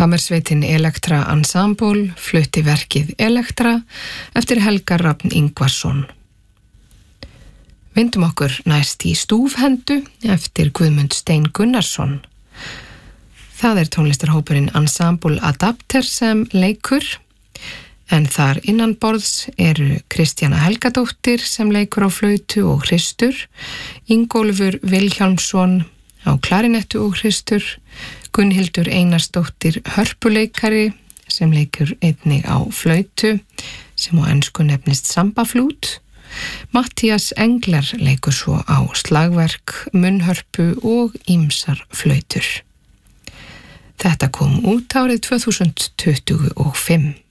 Kammersveitin Elektra Ensemble flutti verkið Elektra eftir Helga Rafn Ingvarsson. Vindum okkur næst í Stúfhendu eftir Guðmund Stein Gunnarsson. Það tónlistarhópurinn Ensemble Adapter sem leikur, en þar innanborðs eru Kristjana Helgadóttir sem leikur á flautu og hristur, Ingólfur Vilhjálmsson á klarinettu og hristur, Gunnhildur Einarsdóttir hörpuleikari sem leikur einnig á flautu sem á ensku nefnist sambaflút, Matthías Englar leikur svo á slagverk, munnhörpu og ýmsar flautur. Þetta kom út árið 2025.